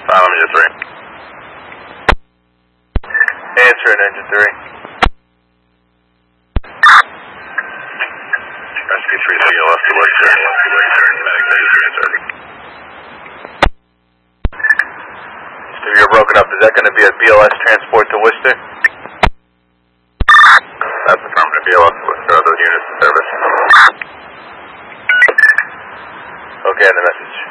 Asylum, Engine 3. Answering, Engine 3. Rescue 3, CLS to Worcester. If you're broken up, is that going to be a BLS transport to Worcester? That's affirmative. BLS to Worcester. Other units in service. Okay, and the message.